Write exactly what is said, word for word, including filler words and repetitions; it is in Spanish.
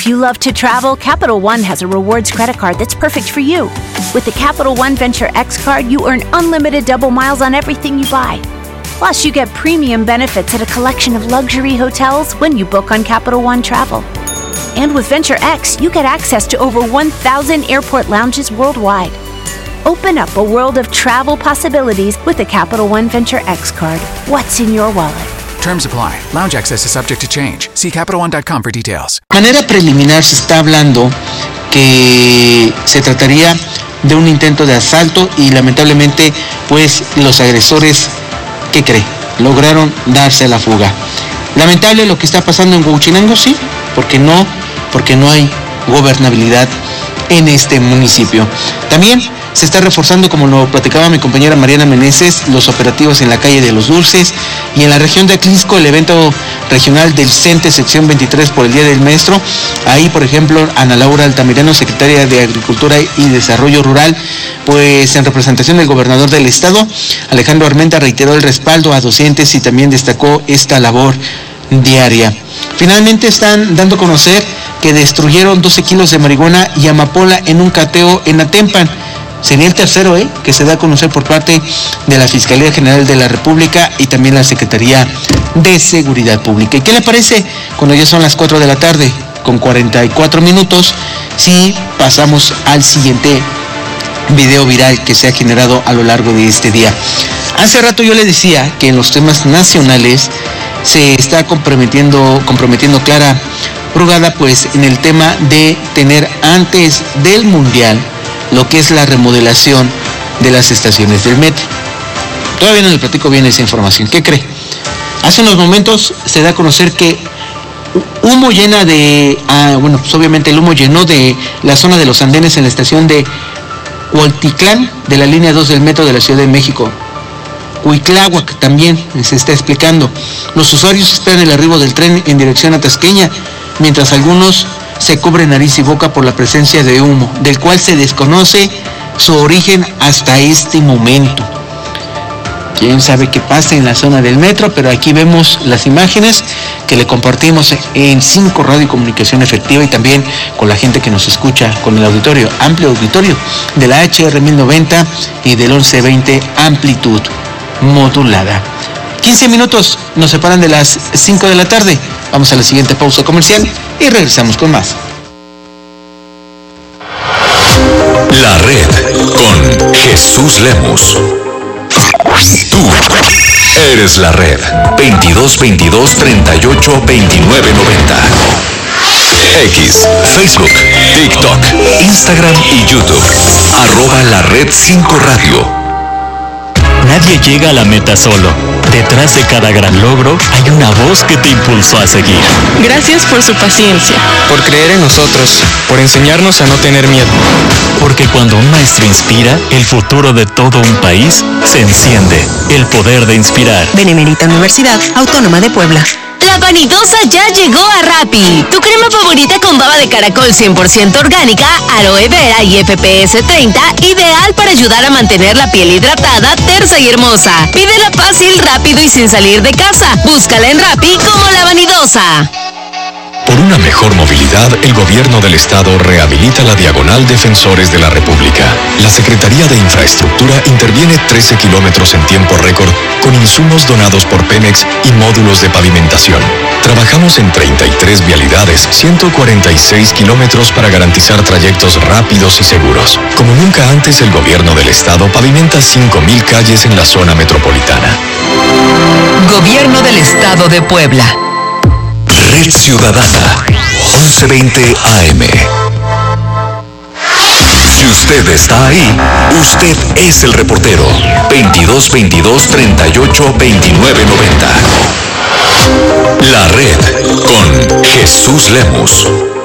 If you love to travel, Capital One has a rewards credit card that's perfect for you. With the Capital One Venture X card, you earn unlimited double miles on everything you buy. Plus, you get premium benefits at a collection of luxury hotels when you book on Capital One Travel. And with Venture X, you get access to over one thousand airport lounges worldwide. Open up a world of travel possibilities with the Capital One Venture X card. What's in your wallet? Terms apply. Lounge access is subject to change. See Capital One dot com for details. De manera preliminar se está hablando que se trataría de un intento de asalto y lamentablemente pues los agresores, ¿qué cree? Lograron darse a la fuga. Lamentable lo que está pasando en Huachinango, sí, porque no, porque no hay gobernabilidad en este municipio. También se está reforzando, como lo platicaba mi compañera Mariana Meneses, los operativos en la calle de los Dulces y en la región de Atlisco, el evento regional del CENTE sección veintitrés por el Día del Maestro. Ahí, por ejemplo, Ana Laura Altamirano, secretaria de Agricultura y Desarrollo Rural, pues en representación del gobernador del estado, Alejandro Armenta, reiteró el respaldo a docentes y también destacó esta labor diaria. Finalmente están dando a conocer que destruyeron doce kilos de marihuana y amapola en un cateo en Atempan. Sería el tercero ¿eh? que se da a conocer por parte de la Fiscalía General de la República y también la Secretaría de Seguridad Pública. ¿Y qué le parece cuando ya son las cuatro de la tarde con cuarenta y cuatro minutos si pasamos al siguiente video viral que se ha generado a lo largo de este día? Hace rato yo le decía que en los temas nacionales se está comprometiendo, comprometiendo Clara Brugada pues en el tema de tener antes del Mundial lo que es la remodelación de las estaciones del metro. Todavía no le platico bien esa información. ¿Qué cree? Hace unos momentos se da a conocer que humo llena de... Ah, bueno, pues obviamente el humo llenó de la zona de los andenes en la estación de Cuautitlán de la línea dos del metro de la Ciudad de México. Cuitláhuac también se está explicando. Los usuarios esperan el arribo del tren en dirección a Tasqueña, mientras algunos se cubre nariz y boca por la presencia de humo, del cual se desconoce su origen hasta este momento. Quién sabe qué pasa en la zona del metro, pero aquí vemos las imágenes que le compartimos en cinco Radio y Comunicación Efectiva y también con la gente que nos escucha, con el auditorio, amplio auditorio de la H R mil noventa y del once veinte amplitud modulada. quince minutos nos separan de las cinco de la tarde. Vamos a la siguiente pausa comercial y regresamos con más. La Red con Jesús Lemus. Tú eres la Red. veintidós veintidós treinta y ocho veintinueve noventa. X, Facebook, TikTok, Instagram y YouTube. Arroba la Red cinco Radio. Nadie llega a la meta solo. Detrás de cada gran logro hay una voz que te impulsó a seguir. Gracias por su paciencia. Por creer en nosotros. Por enseñarnos a no tener miedo. Porque cuando un maestro inspira, el futuro de todo un país se enciende. El poder de inspirar. Benemérita Universidad Autónoma de Puebla. La vanidosa ya llegó a Rappi. Tu crema favorita con baba de caracol cien por ciento orgánica, aloe vera y F P S treinta, ideal para ayudar a mantener la piel hidratada, tersa y hermosa. Pídela fácil, rápido y sin salir de casa. Búscala en Rappi como La Vanidosa. Por una mejor movilidad, el gobierno del estado rehabilita la diagonal Defensores de la República. La Secretaría de Infraestructura interviene trece kilómetros en tiempo récord con insumos donados por Pemex y módulos de pavimentación. Trabajamos en treinta y tres vialidades, ciento cuarenta y seis kilómetros para garantizar trayectos rápidos y seguros. Como nunca antes, el gobierno del estado pavimenta cinco mil calles en la zona metropolitana. Gobierno del Estado de Puebla. Red Ciudadana, once veinte A M. Si usted está ahí, usted es el reportero. veintidós veintidós treinta y ocho veintinueve noventa. La Red con Jesús Lemus.